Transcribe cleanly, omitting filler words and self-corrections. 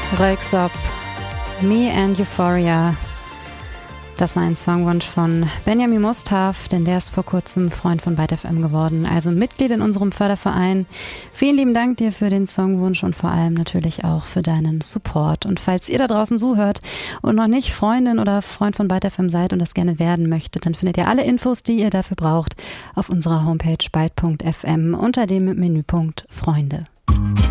Röyksopp, Me and Euphoria. Das war ein Songwunsch von Benjamin Mustaf, denn der ist vor kurzem Freund von Byte FM geworden, also Mitglied in unserem Förderverein. Vielen lieben Dank dir für den Songwunsch und vor allem natürlich auch für deinen Support. Und falls ihr da draußen zuhört und noch nicht Freundin oder Freund von Byte FM seid und das gerne werden möchtet, dann findet ihr alle Infos, die ihr dafür braucht, auf unserer Homepage byte.fm unter dem Menüpunkt Freunde.